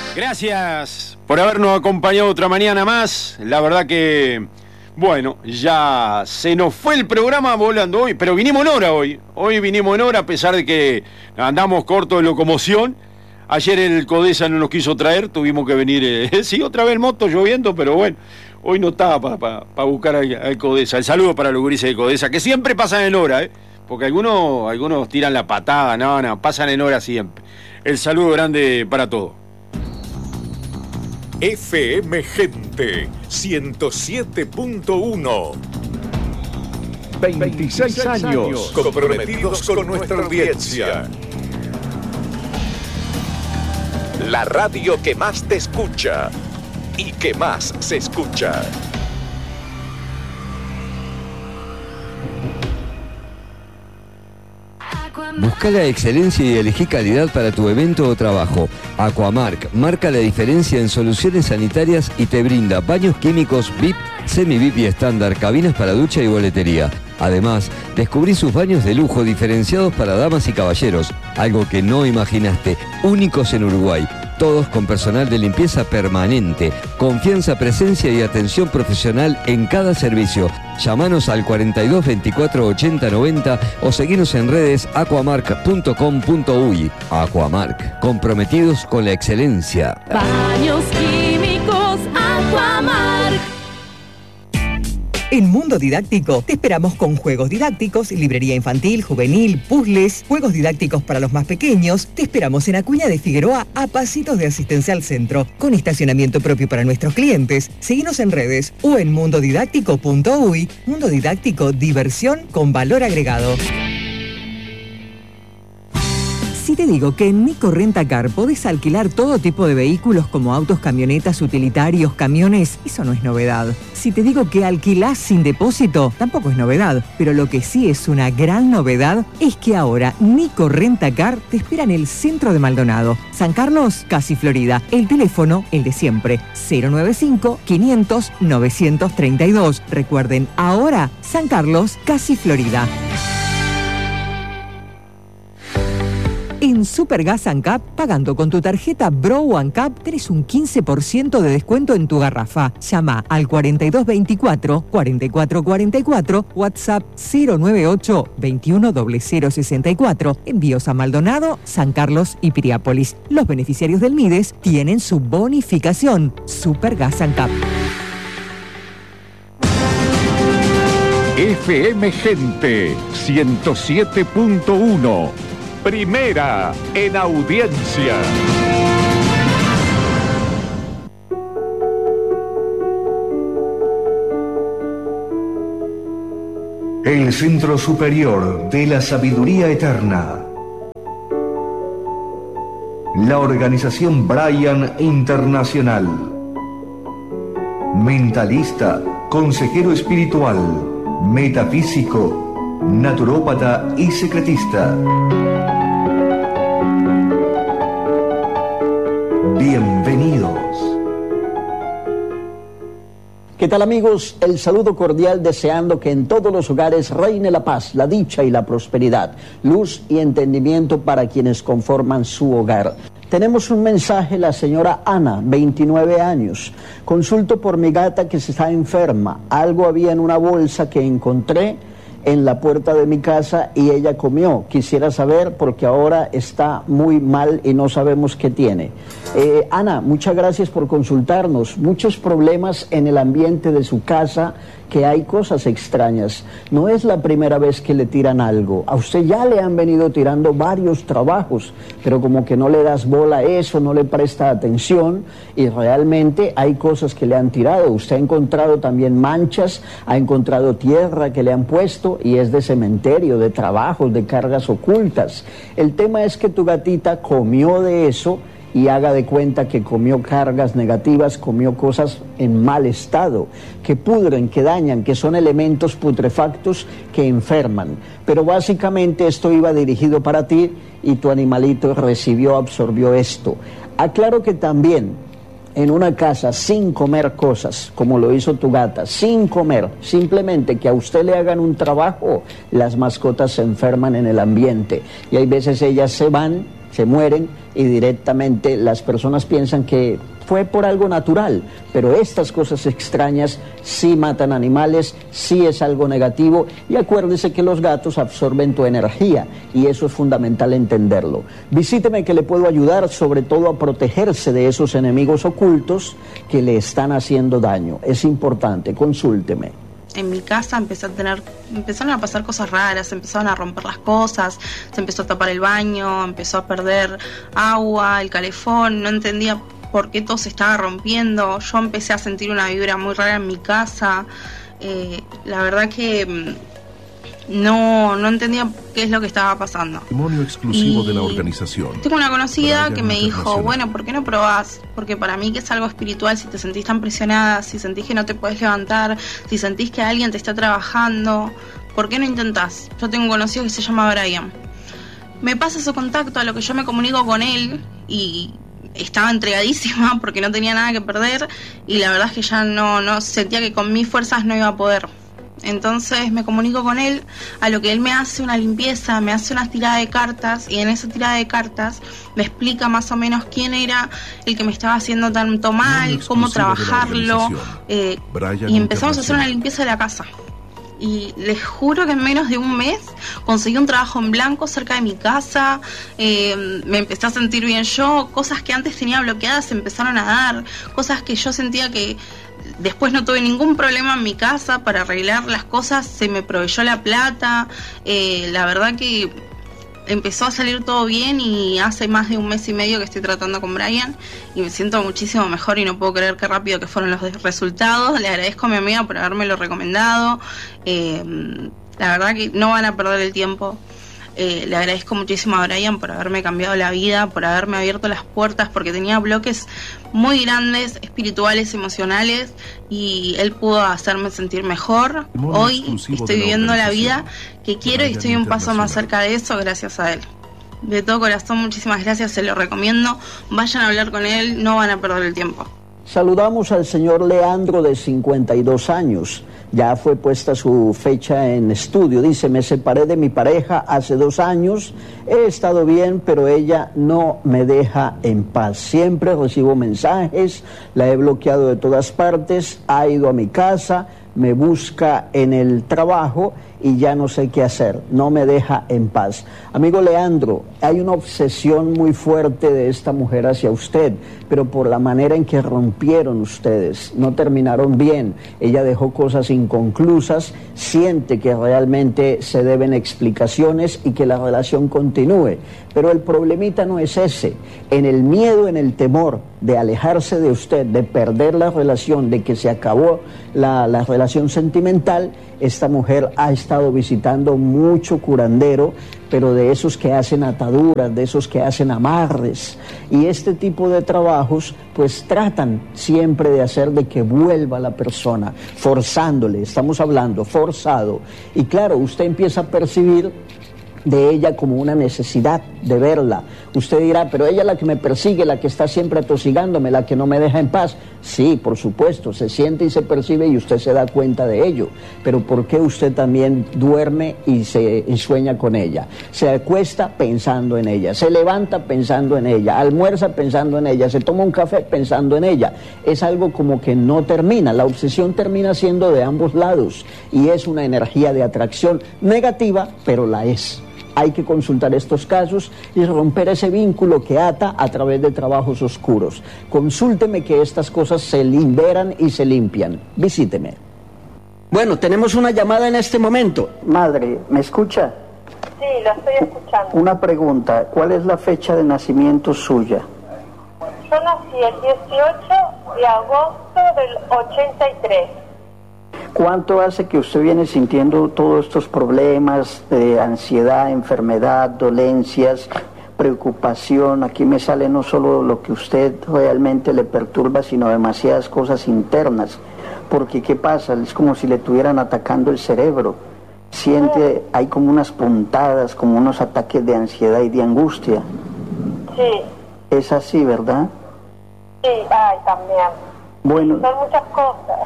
Gracias por habernos acompañado otra mañana más. La verdad que, bueno, ya se nos fue el programa volando hoy, pero vinimos en hora hoy. Hoy vinimos en hora a pesar de que andamos cortos de locomoción. Ayer el Codesa no nos quiso traer, tuvimos que venir, sí, otra vez moto lloviendo, pero bueno, hoy no estaba para buscar al Codesa. El saludo para los gurises de Codesa, que siempre pasan en hora, porque algunos tiran la patada, no, pasan en hora siempre. El saludo grande para todos. FM Gente 107.1. 26 años comprometidos con nuestra audiencia. La radio que más te escucha y que más se escucha. Busca la excelencia y elegí calidad para tu evento o trabajo. Aquamark marca la diferencia en soluciones sanitarias y te brinda baños químicos VIP, semi-VIP y estándar, cabinas para ducha y boletería. Además, descubrí sus baños de lujo diferenciados para damas y caballeros, algo que no imaginaste, únicos en Uruguay. Todos con personal de limpieza permanente, confianza, presencia y atención profesional en cada servicio. Llámanos al 42 24 80 90 o seguinos en redes aquamark.com.uy. Aquamark, comprometidos con la excelencia. Baños químicos Aquamark. En Mundo Didáctico te esperamos con juegos didácticos, librería infantil, juvenil, puzzles, juegos didácticos para los más pequeños. Te esperamos en Acuña de Figueroa, a pasitos de Asistencial Centro, con estacionamiento propio para nuestros clientes. Seguinos en redes o en mundodidáctico.uy. Mundo Didáctico, diversión con valor agregado. Si te digo que en Nico Renta Car podés alquilar todo tipo de vehículos como autos, camionetas, utilitarios, camiones, eso no es novedad. Si te digo que alquilás sin depósito, tampoco es novedad. Pero lo que sí es una gran novedad es que ahora Nico Renta Car te espera en el centro de Maldonado, San Carlos, casi Florida. El teléfono, el de siempre, 095-500-932. Recuerden, ahora San Carlos, casi Florida. En Supergas ANCAP, pagando con tu tarjeta Bro ANCAP, tenés un 15% de descuento en tu garrafa. Llama al 4224-4444, WhatsApp 098-210064. Envíos a Maldonado, San Carlos y Piriápolis. Los beneficiarios del MIDES tienen su bonificación. Supergas ANCAP. FM Gente 107.1. Primera en audiencia. El Centro Superior de la Sabiduría Eterna. La organización Brian Internacional. Mentalista, consejero espiritual, metafísico, naturópata y secretista. Bienvenidos. ¿Qué tal, amigos? El saludo cordial, deseando que en todos los hogares reine la paz, la dicha y la prosperidad, luz y entendimiento para quienes conforman su hogar. Tenemos un mensaje, la señora Ana, 29 años. Consulto por mi gata que está enferma. Algo había en una bolsa que encontré en la puerta de mi casa y ella comió. Quisiera saber porque ahora está muy mal y no sabemos qué tiene. Ana, muchas gracias por consultarnos. Muchos problemas en el ambiente de su casa, que hay cosas extrañas. No es la primera vez que le tiran algo. A usted ya le han venido tirando varios trabajos, pero como que no le das bola a eso, no le presta atención y realmente hay cosas que le han tirado. Usted ha encontrado también manchas, ha encontrado tierra que le han puesto y es de cementerio, de trabajos, de cargas ocultas. El tema es que tu gatita comió de eso y haga de cuenta que comió cargas negativas, comió cosas en mal estado, que pudren, que dañan, que son elementos putrefactos que enferman. Pero básicamente esto iba dirigido para ti y tu animalito recibió, absorbió esto. Aclaro que también en una casa sin comer cosas, como lo hizo tu gata, sin comer, simplemente que a usted le hagan un trabajo, las mascotas se enferman en el ambiente y hay veces ellas se van se mueren y directamente las personas piensan que fue por algo natural, pero estas cosas extrañas sí matan animales, sí es algo negativo, y acuérdese que los gatos absorben tu energía y eso es fundamental entenderlo. Visíteme que le puedo ayudar sobre todo a protegerse de esos enemigos ocultos que le están haciendo daño. Es importante, consúlteme. En mi casa empezaron a pasar cosas raras, empezaron a romper las cosas, se empezó a tapar el baño, empezó a perder agua, el calefón, no entendía por qué todo se estaba rompiendo. Yo empecé a sentir una vibra muy rara en mi casa. La verdad que no entendía qué es lo que estaba pasando. Testimonio exclusivo de la organización. Tengo una conocida Brian que me dijo, Internacional. bueno, ¿por qué no probás? Porque para mí que es algo espiritual, si te sentís tan presionada, si sentís que no te puedes levantar, si sentís que alguien te está trabajando, ¿por qué no intentás? Yo tengo un conocido que se llama Brian. Me pasa su contacto, a lo que yo me comunico con él y estaba entregadísima porque no tenía nada que perder y la verdad es que ya no sentía que con mis fuerzas no iba a poder. Entonces me comunico con él, a lo que él me hace una limpieza, me hace una tirada de cartas y en esa tirada de cartas me explica más o menos quién era el que me estaba haciendo tanto mal, cómo trabajarlo, y empezamos a hacer una limpieza de la casa. Y les juro que en menos de un mes conseguí un trabajo en blanco cerca de mi casa, me empecé a sentir bien yo, cosas que antes tenía bloqueadas se empezaron a dar, cosas que yo sentía que después no tuve ningún problema en mi casa para arreglar las cosas, se me proveyó la plata, la verdad que empezó a salir todo bien y hace más de un mes y medio que estoy tratando con Brian y me siento muchísimo mejor y no puedo creer qué rápido que fueron los resultados. Le agradezco a mi amiga por habérmelo recomendado, la verdad que no van a perder el tiempo. Le agradezco muchísimo a Brian por haberme cambiado la vida, por haberme abierto las puertas, porque tenía bloques muy grandes, espirituales, emocionales, y él pudo hacerme sentir mejor. Hoy estoy viviendo la vida que quiero y estoy un paso más cerca de eso gracias a él. De todo corazón, muchísimas gracias, se lo recomiendo. Vayan a hablar con él, no van a perder el tiempo. Saludamos al señor Leandro de 52 años. Ya fue puesta su fecha en estudio. Dice, me separé de mi pareja hace 2 años. He estado bien, pero ella no me deja en paz. Siempre recibo mensajes, la he bloqueado de todas partes, ha ido a mi casa, me busca en el trabajo y ya no sé qué hacer, no me deja en paz. Amigo Leandro, hay una obsesión muy fuerte de esta mujer hacia usted, pero por la manera en que rompieron ustedes, no terminaron bien, ella dejó cosas inconclusas, siente que realmente se deben explicaciones y que la relación continúe, pero el problemita no es ese, en el miedo, en el temor de alejarse de usted, de perder la relación, de que se acabó la relación sentimental, esta mujer ha estado visitando mucho curandero, pero de esos que hacen ataduras, de esos que hacen amarres, y este tipo de trabajos pues tratan siempre de hacer de que vuelva la persona, forzándole, estamos hablando, forzado, y claro, usted empieza a percibir de ella como una necesidad de verla. Usted dirá, pero ella es la que me persigue, la que está siempre atosigándome, la que no me deja en paz. Sí, por supuesto, se siente y se percibe y usted se da cuenta de ello. Pero ¿por qué usted también duerme y sueña con ella? Se acuesta pensando en ella, se levanta pensando en ella, almuerza pensando en ella, se toma un café pensando en ella. Es algo como que no termina, la obsesión termina siendo de ambos lados y es una energía de atracción negativa, pero la es. Hay que consultar estos casos y romper ese vínculo que ata a través de trabajos oscuros. Consúlteme que estas cosas se liberan y se limpian. Visíteme. Bueno, tenemos una llamada en este momento. Madre, ¿me escucha? Sí, lo estoy escuchando. Una pregunta, ¿cuál es la fecha de nacimiento suya? Yo nací el 18 de agosto del 83. ¿Cuánto hace que usted viene sintiendo todos estos problemas de ansiedad, enfermedad, dolencias, preocupación? Aquí me sale no solo lo que usted realmente le perturba, sino demasiadas cosas internas. Porque ¿qué pasa? Es como si le estuvieran atacando el cerebro. Siente, hay como unas puntadas, como unos ataques de ansiedad y de angustia. Sí. Es así, ¿verdad? Sí, ay, también. Bueno. Son muchas cosas.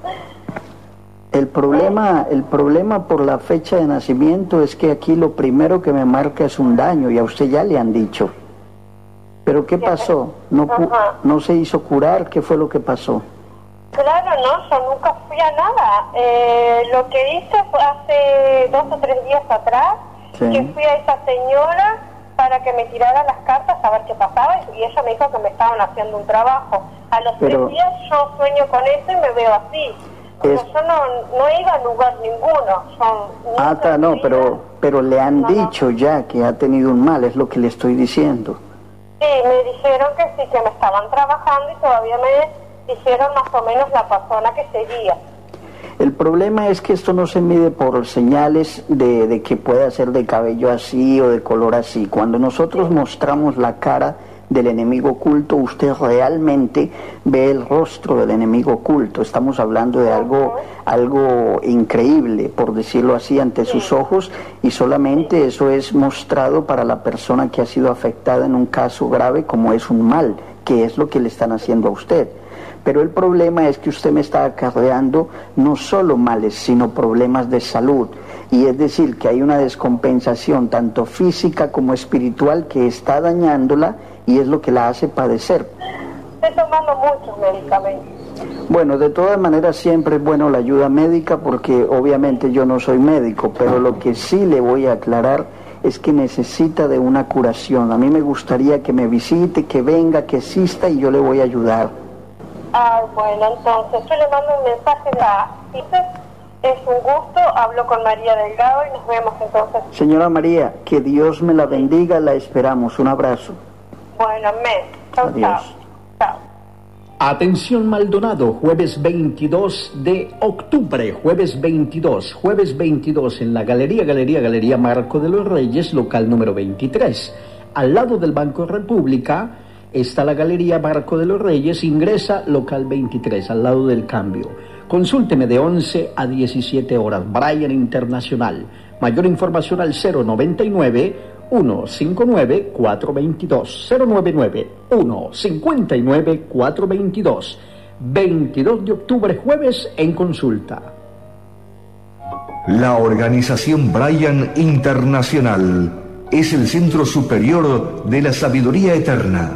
El problema por la fecha de nacimiento es que aquí lo primero que me marca es un daño y a usted ya le han dicho. ¿Pero qué pasó? ¿No se hizo curar? ¿Qué fue lo que pasó? Claro, no, yo nunca fui a nada. Lo que hice fue hace 2 o 3 días atrás, que fui a esa señora para que me tirara las cartas a ver qué pasaba, y ella me dijo que me estaban haciendo un trabajo. A los 3 días yo sueño con eso y me veo así. Yo no iba a lugar ninguno. Pero le han dicho ya que ha tenido un mal, es lo que le estoy diciendo. Sí, me dijeron que sí, que me estaban trabajando y todavía me dijeron más o menos la persona que sería. El problema es que esto no se mide por señales de que pueda ser de cabello así o de color así. Cuando nosotros mostramos la cara del enemigo oculto, usted realmente ve el rostro del enemigo oculto. Estamos hablando de algo increíble, por decirlo así, ante sus ojos, y solamente eso es mostrado para la persona que ha sido afectada en un caso grave como es un mal, que es lo que le están haciendo a usted. Pero el problema es que usted me está acarreando no solo males, sino problemas de salud. Y es decir, que hay una descompensación tanto física como espiritual que está dañándola y es lo que la hace padecer. Estoy tomando muchos medicamentos. Bueno, de todas maneras siempre es bueno la ayuda médica, porque obviamente yo no soy médico, pero lo que sí le voy a aclarar es que necesita de una curación. A mí me gustaría que me visite, que venga, que exista, y yo le voy a ayudar. Bueno, entonces yo le mando un mensaje es un gusto, hablo con María Delgado y nos vemos entonces. Señora María, que Dios me la bendiga, la esperamos. Un abrazo. Bueno, amén. Chao, chao. Atención Maldonado, jueves 22 de octubre, jueves 22 en la Galería Marco de los Reyes, local número 23. Al lado del Banco República está la Galería Marco de los Reyes, ingresa local 23, al lado del cambio. Consúlteme de 11 a 17 horas, Brian Internacional. Mayor información al 099-159-422. 099-159-422. 22 de octubre, jueves, en consulta. La organización Brian Internacional es el centro superior de la sabiduría eterna.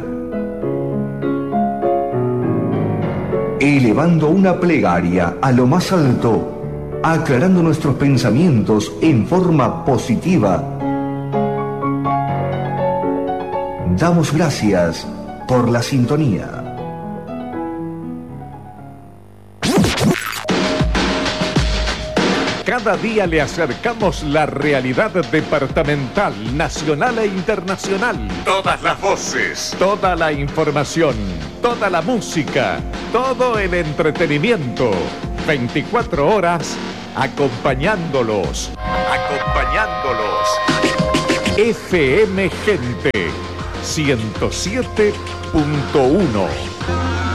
Elevando una plegaria a lo más alto, aclarando nuestros pensamientos en forma positiva. Damos gracias por la sintonía. Cada día le acercamos la realidad departamental, nacional e internacional. Todas las voces, toda la información, toda la música, todo el entretenimiento. 24 horas acompañándolos. FM Gente 107.1.